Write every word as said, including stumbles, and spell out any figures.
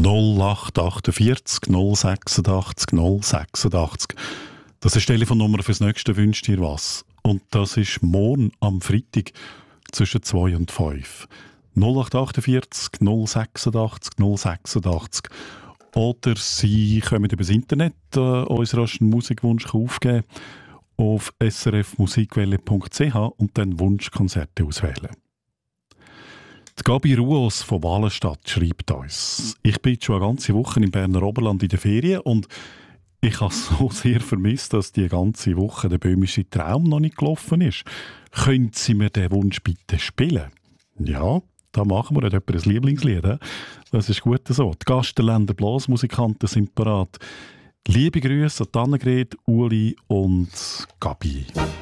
null acht achtundvierzig null sechsundachtzig null sechsundachtzig. Das ist die Telefonnummer fürs nächste «Wünsch dir was». Und das ist morgen am Freitag zwischen zwei und fünf. null acht achtundvierzig null sechsundachtzig null sechsundachtzig. Oder Sie können über das Internet äh, uns rasch einen Musikwunsch aufgeben auf s r f musikwelle punkt c h und dann Wunschkonzerte auswählen. Die Gabi Ruos von Walenstadt schreibt uns: Ich bin schon eine ganze Woche im Berner Oberland in der Ferien und ich habe so sehr vermisst, dass die ganze Woche der böhmische Traum noch nicht gelaufen ist. Können Sie mir den Wunsch bitte spielen? Ja, da machen wir jemand ein Lieblingslied. He? Das ist gut so. Die Gasterländer Blasmusikanten sind parat. Liebe Grüße an Annegret, Uli und Gabi.